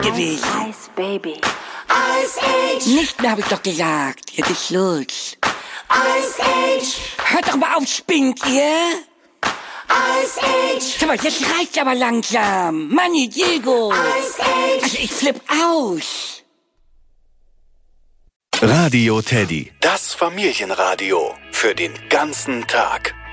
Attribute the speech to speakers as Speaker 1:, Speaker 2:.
Speaker 1: gewesen.
Speaker 2: Ice Baby.
Speaker 3: Ice Age.
Speaker 1: Nicht mehr, hab ich doch gesagt. Jetzt ist Schluss.
Speaker 3: Ice Age.
Speaker 1: Hört doch mal auf, spinnt ihr?
Speaker 3: Ice Age.
Speaker 1: Sag mal, jetzt reicht's aber langsam. Manni, Diego.
Speaker 3: Ice Age.
Speaker 1: Also ich flipp aus.
Speaker 4: Radio Teddy, das Familienradio für den ganzen Tag.